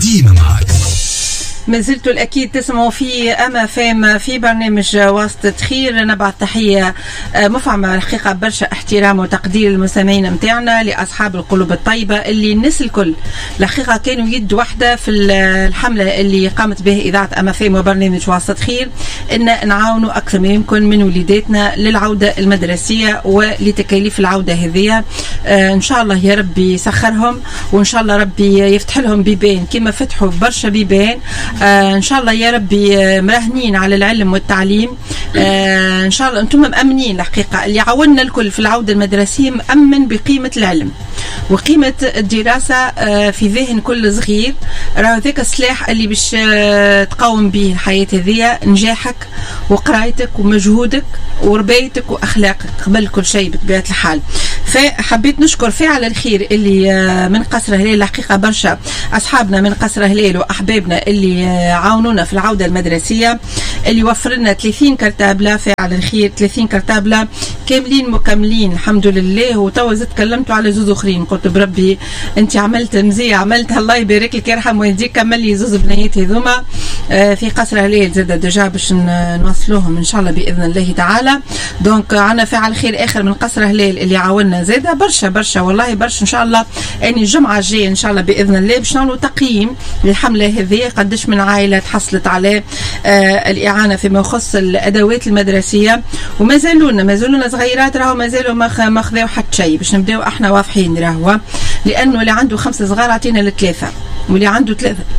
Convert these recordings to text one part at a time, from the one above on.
ديما معك. ما زلتوا الأكيد تسمعوا في أما فام في برنامج واسطة خير. نبعث تحية مفعمة الحقيقة برشا احترام وتقدير المستمعين متاعنا لأصحاب القلوب الطيبة اللي الناس الكل الحقيقة كانوا يد واحدة في الحملة اللي قامت به إذاعة أما فام وبرنامج واسطة خير إن نعاونوا أكثر ما يمكن من وليداتنا للعودة المدرسية ولتكاليف العودة هذه. إن شاء الله يا ربي يسخرهم، وإن شاء الله ربي يفتح لهم بيبان كما فتحوا برشا بيبان. إن شاء الله يا ربي مراهنين على العلم والتعليم. إن شاء الله أنتم مأمنين الحقيقة اللي عاوننا الكل في العودة المدرسية مأمن بقيمة العلم وقيمة الدراسة في ذهن كل صغير. راه ذاك السلاح اللي باش تقاوم به الحياة هذه، نجاحك وقرايتك ومجهودك وربايتك وأخلاقك قبل كل شيء بطبيعة الحال. فحبيت نشكر فاعل الخير اللي من قصر هلال الحقيقة برشا أصحابنا من قصر هلال وأحبابنا اللي عاونونا في العودة المدرسية، اللي وفر لنا 30 كرتابلة. فاعل الخير 30 كرتابلة كاملين مكملين الحمد لله. وتوا زدت كلمتوا على زوز اخرين، قلت بربي انت عملت مزيه، عملت الله يبارك لك يرحم والديك، كمل لي زوز بنيات هذوما في قصر هلال زاد دجا باش نوصلوهم ان شاء الله باذن الله تعالى. دونك عنا فاعل خير اخر من قصر هلال اللي عاوننا زاد برشا والله برشا. ان شاء الله اني الجمعه الجايه ان شاء الله باذن الله باش نعملوا تقييم للحمله هذه، قداش من عائله تحصلت على الاعانه فيما يخص الادوات المدرسيه. وما زالونا صغيرات راهو ما زالوا ما خذاو حتى شيء، باش نبداو احنا واضحين راهو، لانه اللي عنده 5 صغار عطينا ل3 واللي عنده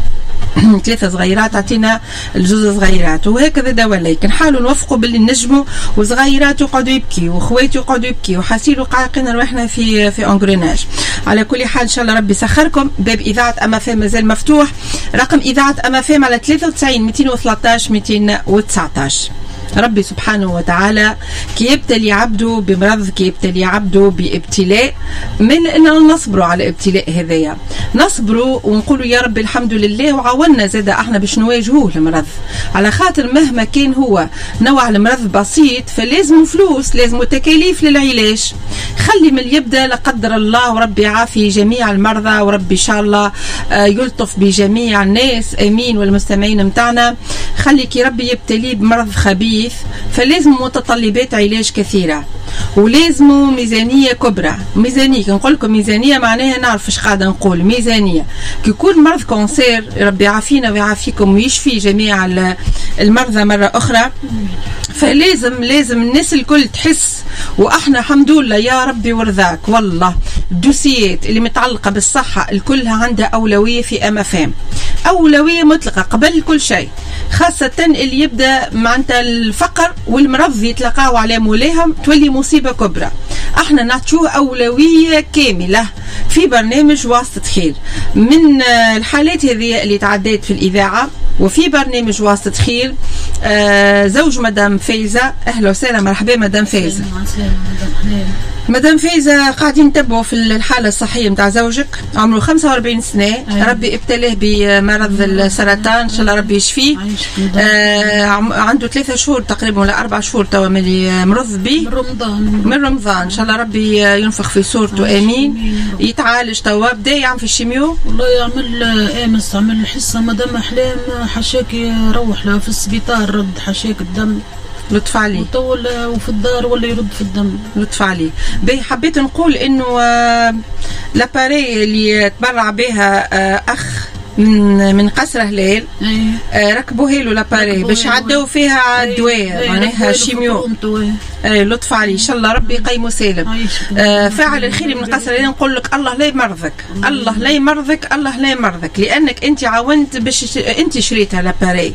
3 صغيرات عطينا الجوز صغيرات، وهكذا دوا. لكن نحاولوا نوفقوا باللي نجموا، وصغيرات يقعدوا يبكي وخواتي يقعدوا يبكي وحاسين قاعقين روحنا في انغريناج. على كل حال ان شاء الله ربي يسخركم. باب اذاعه اما فام مازال مفتوح، رقم اذاعه اما فام على 93 213 219. ربي سبحانه وتعالى كي يبتلي عبده بمرض، كي يبتلي عبده بابتلاء، من اننا نصبروا على ابتلاء هذايا، نصبروا ونقولوا يا رب الحمد لله وعاونا زاد احنا باش نواجهوه المرض، على خاطر مهما كان هو نوع المرض بسيط فلازم فلوس، لازم تكاليف للعلاج. خلي من يبدا لا قدر الله، وربي يعافي جميع المرضى، وربي ان شاء الله يلطف بجميع الناس امين. والمستمعين متاعنا خلي كي ربي يبتلي بمرض خبيث فلازم متطلبات علاج كثيرة، ولازم ميزانية كبرى. ميزانية نقول لكم ميزانية معناها نعرف ايش قاعدة نقول. ميزانية كي يكون مرض كونسير، ربي يعافينا ويعافيكم ويشفي جميع المرضى مرة أخرى، فلازم الناس الكل تحس، واحنا الحمد لله يا ربي ورضاك والله الدوسيات اللي متعلقة بالصحة الكلها عندها أولوية في أما فام، أولوية مطلقة قبل كل شيء، خاصة اللي يبدأ معناتها الفقر والمرض يتلقاو على مولاهم تولي مصيبة كبرى. احنا نعطوه أولوية كاملة في برنامج واسطة خير. من الحالات هذه اللي تعديت في الإذاعة وفي برنامج واسطة خير زوج مدام فايزة. أهلا وسهلا، مرحبا مدام فايزة. مدام فايزة قاعدين نتبعوا في الحالة الصحية متاع زوجك، عمره 45 سنة، ربي ابتلاه بمرض السرطان، إن شاء الله ربي يشفيه. عنده 3 شهور تقريبا ولا 4 شهور توا ملي مرض به من رمضان، إن شاء الله ربي ينفخ في صورته آمين. يتعالج توا، بدا يعمل في الشيميو، والله يعمل امس عمل حصة مدام أحلام حشاكي روح لها في السبيطار، رد حشاك الدم لطف عليه، وفي الدار ولا يرد في الدم لطف عليه. باهي حبيت نقول انه لاباري اللي تبرع بها اخ من قصر هلال ركبوها له لاباري باش عدوا فيها الدواء معناها شيميو. لطف عليه، ان شاء الله ربي يقيمه سالم. فاعل الخير من قصر هلال نقول لك الله لا يمرضك، الله لا يمرضك، الله لا يمرضك، لانك انت عاونت باش انت شريتها لاباري،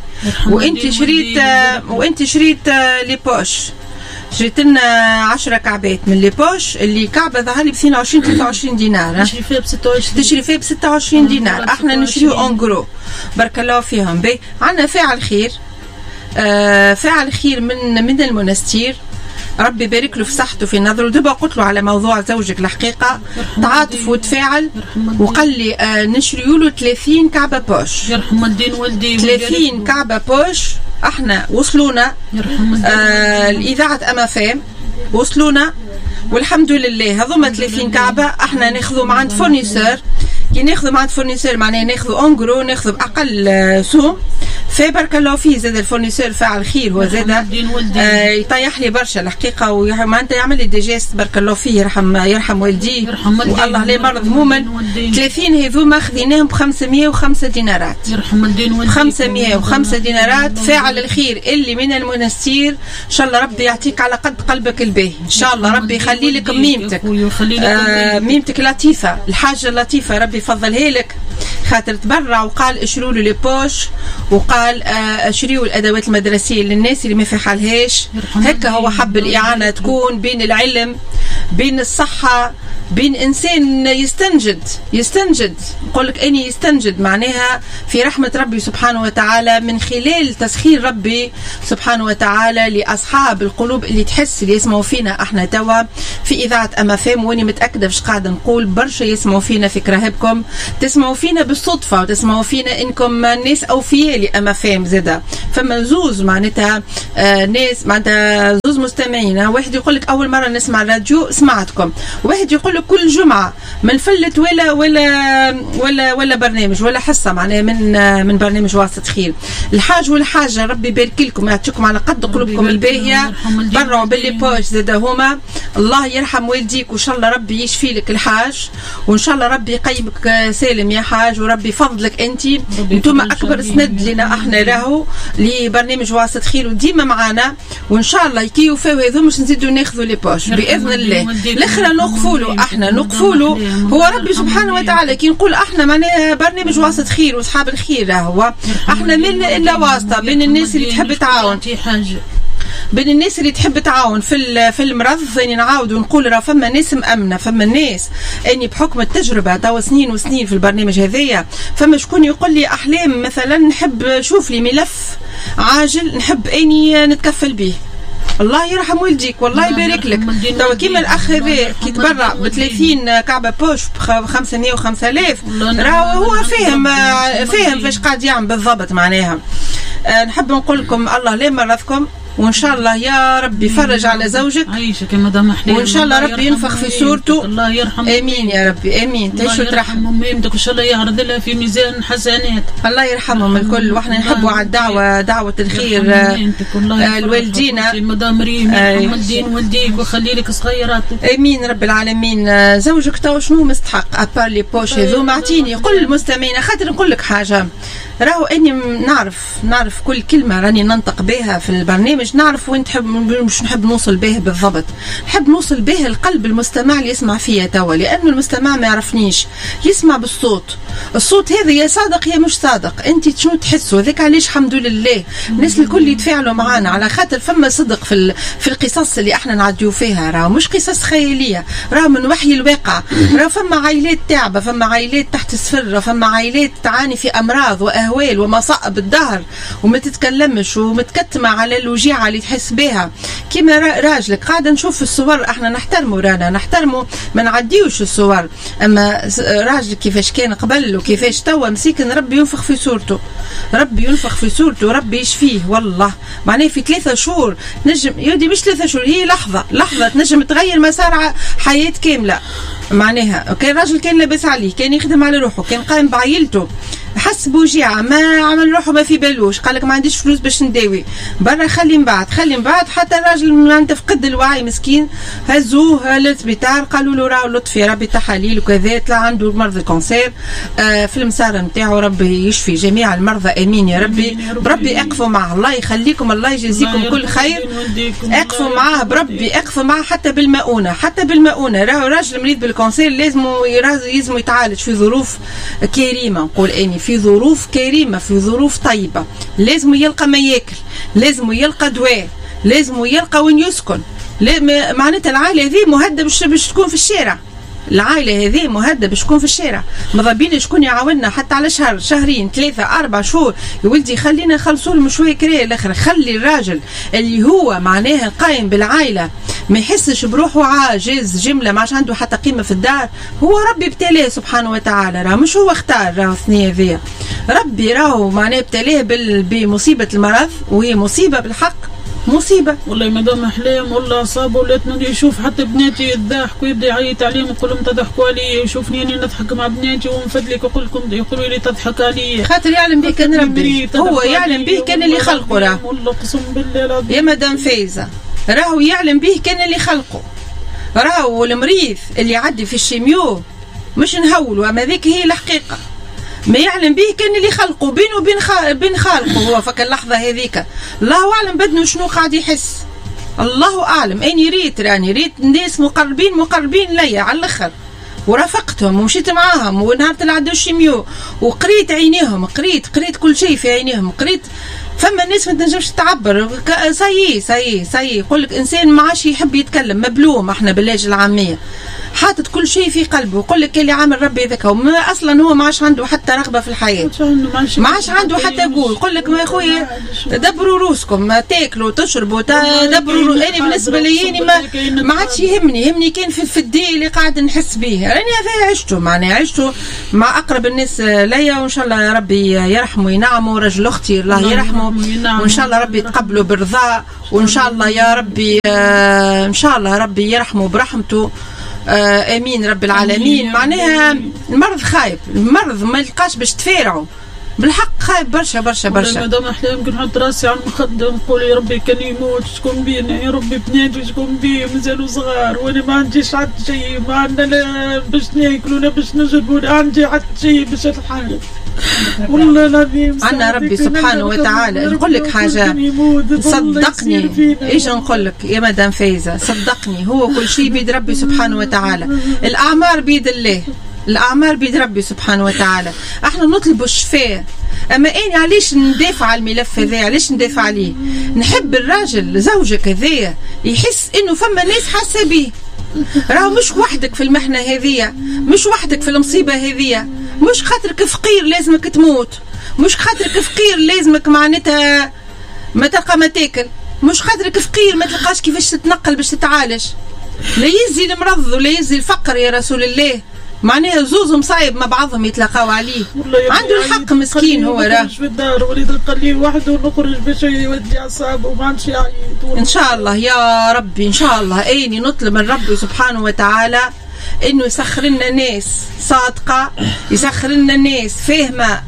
وانت شريت لي بوش، شريت لنا 10 كعبات من لي بوش، اللي كعبه ظهر لي ب 22 23 دينار، تشري فيها ب 26 دينار، احنا نشريو اون جرو بارك الله فيهم. بي عندنا فاعل خير، فاعل خير من المنستير، ربي يبارك له في صحته في نظره. دابا قلت له على موضوع زوجك الحقيقه تعاطف وتفاعل، وقال لي نشريو له 30 كعبه بوش، يرحم الدين والدي، 30 كعبه بوش. احنا وصلونا الإذاعة أما فام وصلونا والحمد لله، هذوما 30 كعبة احنا ناخذهم عند فورنيسور كي ناخذوا مع الفورنيسور معناها ناخذوا اونغرو، ناخذوا باقل سوم. فبارك الله فيه زاد الفورنيسور فاعل خير، هو زاد يطيح لي برشا الحقيقه، ومعناتها يعمل لي ديجيست بارك الله فيه، يرحم والديه والله لا مرض مومن. 30 هذوما خذيناهم ب 505 دينارات، يرحم الدين والدين. 505 دينارات فاعل الخير اللي من المنستير. ان شاء الله ربي يعطيك على قد قلبك الباهي، ان شاء الله ربي يخلي لك ميمتك، ميمتك لطيفه، الحاجه اللطيفه ربي يفضلها لك، خاطر تبرع وقال اشروا له لي بوش، وقال اشريوا الادوات المدرسيه للناس اللي ما في حالهاش. هكا هو حب الاعانه تكون بين العلم، بين الصحه، بين انسان يستنجد نقول لك اني يستنجد معناها في رحمه ربي سبحانه وتعالى، من خلال تسخير ربي سبحانه وتعالى لاصحاب القلوب اللي تحس اللي يسمعوا فينا احنا توا في اذاعه اما فام. واني متاكده فاش قاعده نقول برشا يسمعوا فينا في كراهبكم، تسمعوا فينا بالصدفه، وتسمعوا فينا انكم ناس اوفياء لاما فام زاده. فما زوز معناتها ناس معناتها زوز مستمعين، واحد يقول لك اول مره نسمع الراديو سمعتكم، واحد يقول لك كل جمعه ما نفلت ولا برنامج ولا حصه معناها من برنامج واسطة خير. الحاج والحاجه ربي يبارك لكم ويعطيكم على قد قلوبكم الباهيه، برعوا باللي بوش زاد هما. الله يرحم والديك وان شاء الله ربي يشفي لك الحاج، وان شاء الله ربي يقيمك سالم يا حاج، وربي يفضلك انتم اكبر سند لنا احنا راهو لبرنامج واسطة خير، وديما معانا، وان شاء الله يكيو فيو هذو مش نزيدوا ناخذوا لي بوش باذن الله. الاخرى نوقفوا له، احنا نوقفوا له، هو ربي سبحانه وتعالى كي نقول احنا معناها برنامج واسطة خير واصحاب الخير، هو احنا من الا واسطه بين الناس اللي تحب تعاون، بين الناس اللي تحب تعاون في المرض. ثاني نعاود ونقول راه فما ناس مأمنه، فما ناس اني بحكم التجربه توا سنين وسنين في البرنامج هذايا، فما شكون يقول لي احلام مثلا نحب شوف لي ملف عاجل نحب اني نتكفل به. الله يرحم والديك والله يبارك لك. توا كيما الاخ هذا كي تبرع ب 30 كعبه بوش ب 505,000 راهو هو فاهم فاش قاعد يعمل بالضبط معناها. نحب نقول لكم الله لا يمرضكم، وان شاء الله يا ربي يفرج على زوجك عايشك يا مدام احلام، وان شاء الله ربي ينفخ في صورته. الله يرحم، امين يا ربي امين. تعيشوا ترحم امك وان شاء الله يعرض لها في ميزان حسنات. الله يرحمهم الكل، واحنا نحبوا على الدعوه دعوه الخير الوالدينا مدام ريم، يرحم الدين والديك ويخلي لك صغيراتك. امين رب العالمين. زوجك تو شنو مستحق ابار لي بوش هذو؟ معطيني قل للمستمعين، خاطر نقول لك حاجه، راهو اني نعرف كل كلمه راني ننطق بها في البرنامج، نعرف وين مش نحب نوصل به بالضبط، نحب نوصل به القلب المستمع اللي يسمع فيا توا، لانه المستمع ما يعرفنيش، يسمع بالصوت. الصوت هذا يا صادق يا مش صادق، انت شنو تحسوا؟ هذاك علاش الحمد لله الناس الكل يتفاعلوا معنا، على خاطر فما صدق في القصص اللي احنا نعديو فيها، راهو مش قصص خياليه، راهو من وحي الواقع. راهو فما عائلات تعبه، فما عائلات تحت الصفر، فما عائلات تعاني في امراض واهوال ومصائب الدهر وما تتكلمش ومتكتمه على الوجيعه اللي تحس بها. كيما راجلك قاعده نشوف الصور، احنا نحترمه، رانا نحترمه ما نعديوش الصور، اما راجلك كيفاش كان قبل وكيفاش توا مسيكن ربي ينفخ في صورته، ربي ينفخ في صورته، ربي يشفيه والله. معناه في 3 شهور نجم يودي، مش 3 شهور، هي لحظه تنجم تغير مسار حياه كامله. معناها كان راجل كان لاباس عليه، كان يخدم على روحه، كان قائم بعائلته، حس بوجيعه ما عمل روحه ما في بالوش، قال لك ما عنديش فلوس باش نداوي برا، خلي من بعد حتى الراجل ما تفقد الوعي مسكين، هزوه للسبيطار قالوا له راهو لطفي ربي تحاليل وكذا، طلع عنده مرض الكونسير في المسار نتاعو، ربي يشفي جميع المرضى امين يا ربي. بربي اقفوا معه، الله يخليكم، الله يجزيكم كل خير، اقفوا معاه بربي، اقفوا معاه حتى بالمؤونه. راهو راجل مريض بالكونسير لازم يتعالج في ظروف كريمه، نقول اني في ظروف كريمه، في ظروف طيبه، لازم يلقى ما ياكل، لازم يلقى دواء، لازم يلقى وين يسكن. معناتها العائله هذه مهدده باش تكون في الشارع، العائله هذه مهدده باش تكون في الشارع، ماذا بينا شكون يعاوننا حتى على شهر شهرين 3 4 شهور. يا ولدي خلينا نخلصوا لهم شويه كريه الاخر، خلي الراجل اللي هو معناها قايم بالعائله ما يحسش بروحه عاجز جمله، ما عادش عنده حتى قيمه في الدار، هو ربي ابتلاه سبحانه وتعالى، راه مش هو اختار، راهو الثنيه ذي ربي راهو معناه ابتلاه بمصيبه المرض، وهي مصيبه بالحق مصيبه والله مدام احلام والله صعبه. ولات يشوف حتى بناتي يضحكوا ويبدا يعيط عليهم يقول لهم تضحكوا علي، يشوفني اني نضحك مع بناتي ونفدلك يقول لكم يقولوا لي تضحك علي، خاطر يعلم به كان ربي، هو يعلم به كان اللي خلقه. راه والله قسم بالله العظيم يا مدام فايزه راهو يعلم به كان اللي خلقه. راهو المريض اللي يعدي في الشيميو مش نهولوا، اما ذيك هي الحقيقه. ما يعلم به كان اللي خلقه بينه وبين خالقه هو فك اللحظه هذيك. الله اعلم بدنه شنو قاعد يحس، الله اعلم. راني ريت ناس مقربين ليا على الاخر، ورافقتهم ومشيت معاهم ونهار العدو الشيميو وقريت عينيهم، قريت كل شيء في عينيهم، قريت. فما الناس ما تنجمش تعبر، سايي يقول لك انسان ما عادش يحب يتكلم، مبلوم احنا باللهجه العاميه، حاطط كل شيء في قلبه. يقول لك اللي عامل ربي ذاك اصلا هو ما عادش عنده حتى رغبه في الحياه، ما عادش عنده حتى يقول لك ما يا خويا دبروا روسكم، تاكلوا تشربوا دبروا. انا بالنسبه لي ما عادش يهمني كان في الدين اللي قاعد نحس به. راني هذا عشته مع اقرب الناس ليا، وان شاء الله يا ربي يرحمه وينعمه. رجل اختي الله يرحمه، وان شاء الله ربي يتقبله برضاه، وان شاء الله يا ربي ان شاء الله ربي يرحمه برحمته. امين رب العالمين. معناها المرض خايب، المرض ما يلقاش باش تفارعه بالحق، خايب برشا. مادام احلام كي نحط راسي على المخده نقول يا ربي كان يموت شكون بينا، يا ربي بناتي شكون بيه مازالوا صغار، وانا ما عنديش حتى شيء، ما عندنا لا باش ناكلوا لا باش نشربوا، لا عندي حتى شيء باش نحارب. والله العظيم عندنا ربي سبحانه وتعالى. نقول لك حاجه صدقني، ايش نقول لك يا مدام فايزه، صدقني هو كل شيء بيد ربي سبحانه وتعالى. الاعمار بيد الله، الأعمار بيد ربي سبحانه وتعالى. احنا نطلب الشفاء. اما انا علاش ندافع على الملف هذا، علاش ندافع عليه؟ نحب الراجل زوجك هذايا يحس انه فما ناس حاسه بيه، راهو مش وحدك في المحنه هذيا، مش وحدك في المصيبه هذيا، مش خاطرك فقير لازمك تموت، مش خاطرك فقير لازمك معناتها ما تلقى ما تاكل، مش خاطرك فقير ما تلقاش كيفاش تتنقل باش تتعالج. لا يزي المرض ولا يزي الفقر يا رسول الله، معناها زوز مصايب مع بعضهم يتلاقاو عليه. عنده الحق مسكين هو. راه في الدار وليد نخليه وحده ونخرج باش يودي اعصابه وما عادش يعيط. ان شاء الله يا ربي، ان شاء الله. اني نطلب من ربي سبحانه وتعالى انه يسخر لنا ناس صادقه، يسخر لنا ناس فاهمه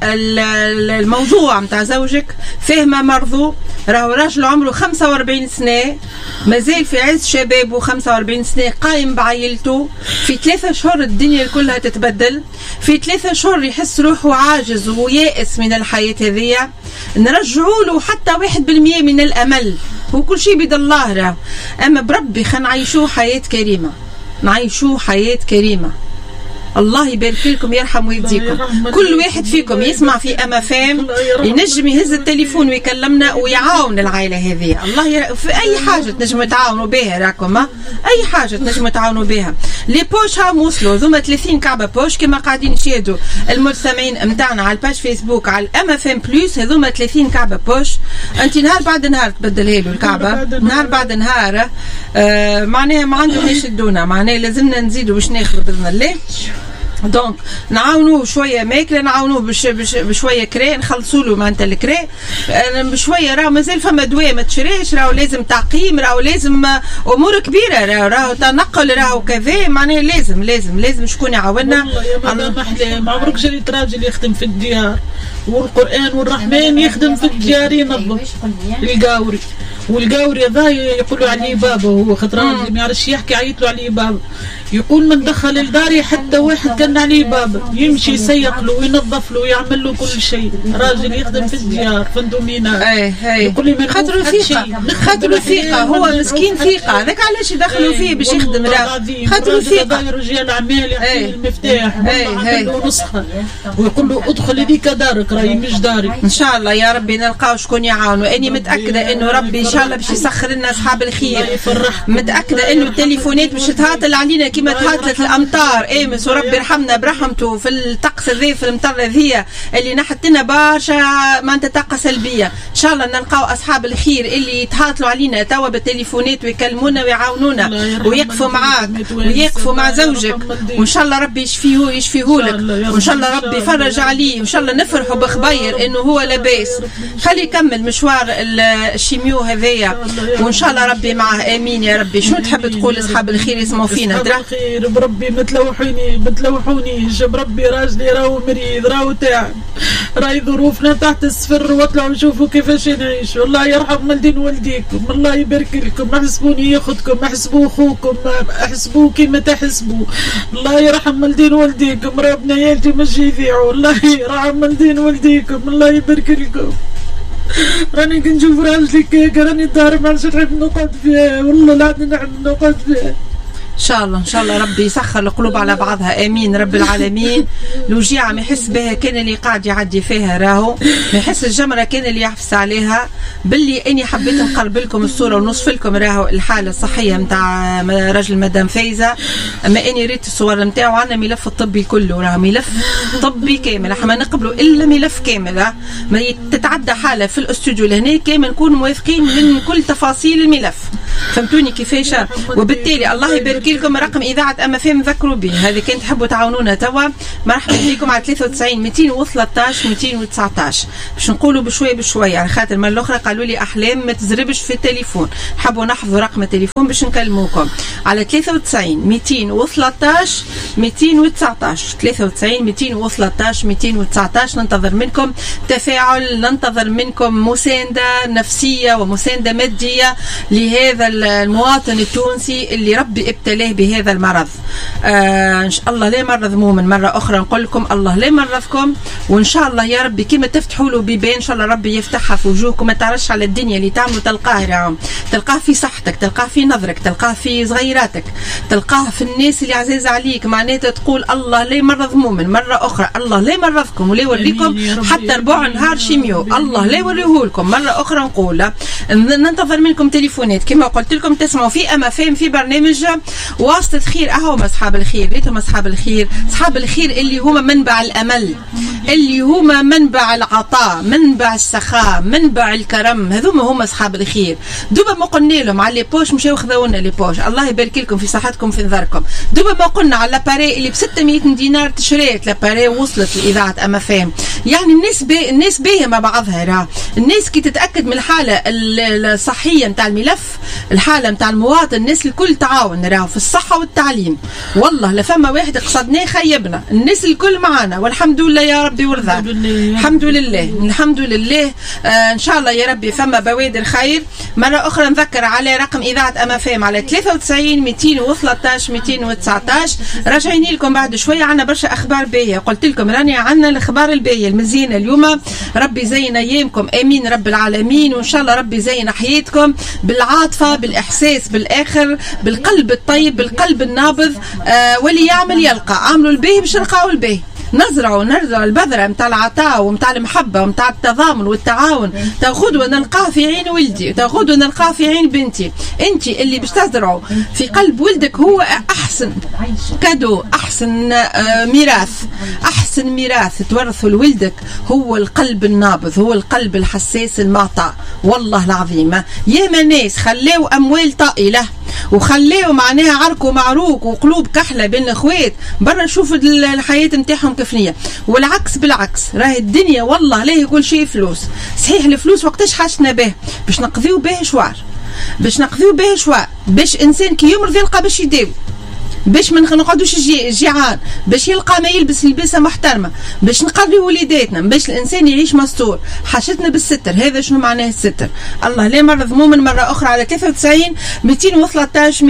الموضوع نتاع زوجك، فاهمه مرضو. راهو راجل عمره 45 سنه مازال في عز شبابه، 45 سنه قايم بعائلته، في 3 شهور الدنيا كلها تتبدل، في 3 شهور يحس روحه عاجز ويائس من الحياه هذيا. نرجعوا له حتى 1% من الامل، وكل شيء بيد الله. راه اما بربي خلينا نعيشوا حياه كريمه، نعيشوا حياة كريمة. الله يبارك لكم، يرحم ويجزيكم. كل واحد فيكم يسمع في أمافام ينجم يهز التليفون ويكلمنا ويعاون العائلة هذه. الله في أي حاجة تنجموا تعاونوا بها، راكم أي حاجة تنجموا تعاونوا بها. لي بوش ها وصلوا ذوما 30 كعبة بوش كما قاعدين يشاهدوا المستمعين متاعنا على الباج فيسبوك على أمافام بلوس. هذوما 30 كعبة بوش، أنت نهار بعد نهار تبدلها له الكعبة، نهار بعد نهار. معناها ما عندهم يشدونا، معناها لازمنا نزيدوا باش ناخذ بإذن الله. دونك نعاونوه شويه ماكله، نعاونوه بشويه كري، نخلصوا له معناتها الكري بشويه. راهو مازال فما دواء ما تشريش، راهو لازم تعقيم، راهو لازم امور كبيره، راهو تنقل، راهو كذا. معناها لازم شكون يعاوننا. والله يا مدام احلام عمرك جريت راجل يخدم في الديار والقران والرحمن يخدم في الديار ينظف والقاوري هذا يقولوا عليه بابا، هو خاطر راجل ما يعرفش يحكي عيطوا عليه بابا. يقول من دخل الدار حتى واحد كان عليه بابا يمشي يسيق له وينظف له ويعمل له كل شيء. راجل يخدم في الديار فندومينات. يقول لي من خاطر ثقة، هو مسكين ثقة، هذاك علاش يدخلوا فيه باش يخدم. خاطر ثقة. رجال اعمال يعطيه المفتاح ويعمل له نسخة ويقول له ادخل هذيك دارك راهي مش داري. ان شاء الله يا ربي نلقاو شكون يعاونوا. اني متأكدة انه ربي ان شاء الله باش يسخر لنا اصحاب الخير. متأكدة انه التليفونات باش تهاطل علينا كما تهاطلت الامطار امس، وربي يرحمنا برحمته في الطقس ذي، في المطر ذي اللي نحت لنا برشا معناتها طاقه سلبيه. ان شاء الله نلقاو اصحاب الخير اللي يتهاطلوا علينا توا بالتليفونات ويكلمونا ويعاونونا ويقفوا معاك ويقفوا مع زوجك، وان شاء الله ربي يشفيه لك، وان شاء الله ربي يفرج عليه، وان شاء الله نفرحوا بخبير انه هو لاباس. خلي يكمل مشوار الشيميو هذا هذايا وان شاء الله ربي معه. امين يا ربي. شنو تحب تقول اصحاب الخير يسمعوا فينا؟ اصحاب الخير بربي ما تلوحونيش بربي، راجلي راهو مريض، راهو تعب، راهي ظروفنا تحت الصفر، واطلعوا شوفوا كيفاش نعيش. والله يرحم والدين والديكم، الله يبارك لكم، احسبوني ياخذكم، احسبوا اخوكم، احسبوا كيما تحسبوا. الله يرحم والدين والديكم، راه بنياتي مش يذيعوا. الله يرحم والدين والديكم، الله يبارك لكم. راني كنشوف راجلي كيك، راني الدار ما عادش نحب نقعد فيها، والله لا نحب نقعد فيها. ان شاء الله ربي يسخر القلوب على بعضها. امين رب العالمين. الوجيعه ما يحس بها كان اللي قاعد يعدي فيها، راهو ما يحس الجمره كان اللي يحفز عليها. باللي اني حبيت نقرب لكم الصوره ونوصف لكم راهو الحاله الصحيه نتاع راجل مدام فايزه. اما اني ريت الصور نتاعو، عندنا ملف الطبي كله، راهو ملف طبي كامل، احنا ما نقبلوا الا ملف كامل. ما تتعدى حاله في الاستوديو لهنا كامل نكون موافقين من كل تفاصيل الملف. فهمتوني كيفاش؟ وبالتالي الله يبارك لكم. رقم اذاعه اما فهم ذكروا به، هذه كان تحبوا تعاونونا توا مرحبا بكم على 93 213 219. باش نقولوا بشويه على خاطر من الاخرى قالوا لي احلام ما تزربش في التليفون، حبوا نحفظوا رقم التليفون باش نكلموكم على 93 213 219 93 213 219. ننتظر منكم تفاعل، ننتظر منكم مسانده نفسيه ومسانده ماديه لهذا المواطن التونسي اللي ربي ابتلاه بهذا المرض. ان شاء الله لا مرض مؤمن. مره اخرى نقول لكم الله لا مرضكم، وان شاء الله يا ربي كما تفتحوا له بيبان ان شاء الله ربي يفتحها في وجوهكم. ما تعرفش على الدنيا اللي تعملوا تلقاه في صحتك، تلقاه في نظرك، تلقاه في صغيراتك، تلقاه في الناس اللي عزيز عليك. معناتها تقول الله لا مرض مؤمن. مره اخرى الله لا مرضكم ولا يوريكم حتى ربع نهار شيميو، الله لا يوريه لكم. مره اخرى نقول ننتظر منكم تليفونات كما قلت لكم. تسمعوا في اما فهم في برنامج واسطة خير. اهم اصحاب الخير، ريتهم اصحاب الخير، اصحاب الخير اللي هما منبع الامل، اللي هما منبع العطاء، منبع السخاء، منبع الكرم. هذوما هما اصحاب الخير. دوبا ما قلنا لهم على لي بوش مشاو خذاو لنا لي بوش، الله يبارك لكم في صحتكم في نظركم. دوبا ما قلنا على لاباري اللي ب 600 دينار تشريت، لاباري وصلت لاذاعه اما فهم. يعني الناس باهيه مع بعضها. راه الناس كي تتاكد من الحاله الصحيه نتاع الملف، الحاله نتاع المواطن، الناس الكل تعاون راهو في الصحه والتعليم. والله لا فما واحد قصدناه خيبنا، الناس الكل معنا والحمد لله يا ربي ورضا. الحمد لله الحمد لله. ان شاء الله يا ربي فما بوادر خير. مره اخرى نذكر على رقم اذاعه اما فهم على 93 213 219. راجعين لكم بعد شويه، عندنا برشا اخبار باهيه. قلت لكم راني عندنا الاخبار الباهيه المزيانه اليوم. ربي زين ايامكم امين رب العالمين، وان شاء الله ربي زين حياتكم بالعاطفه، بالاحساس، بالاخر، بالقلب الطيب، بالقلب النابض. واللي يعمل يلقى. عملوا الباهي باش نلقاو الباهي. نزرعوا البذره نتاع العطاء ونتاع المحبه ونتاع التضامن والتعاون. غدوه نلقاه في عين ولدي، غدوه نلقاه في عين بنتي. انت اللي باش تزرعوا في قلب ولدك هو احسن كادو، احسن ميراث، احسن ميراث تورثه لولدك هو القلب النابض، هو القلب الحساس المعطاء. والله العظيم ياما ناس خلاو اموال طائله وخلاو معناها عركوا معروك وقلوب كحله بين الاخوات برا. شوفوا الحياه نتاعهم كيفنيه. والعكس بالعكس، راهي الدنيا والله لا كل شيء فلوس. صحيح الفلوس وقتاش حاجتنا به باش نقضيو به شوار، باش نقضيو به شوار، باش انسان كي يمرض يلقى باش يداوي، باش ما نقعدوش جيعان، باش يلقى ما يلبس لباسه محترمه، باش نقريو وليداتنا، باش الانسان يعيش مستور. حاجتنا بالستر. هذا شنو معناه الستر؟ الله لا مرض مؤمن. مره اخرى على 93 213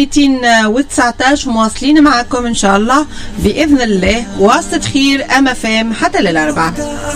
219 مواصلين معكم ان شاء الله باذن الله. واسطة خير اما فهم حتى للاربعاء.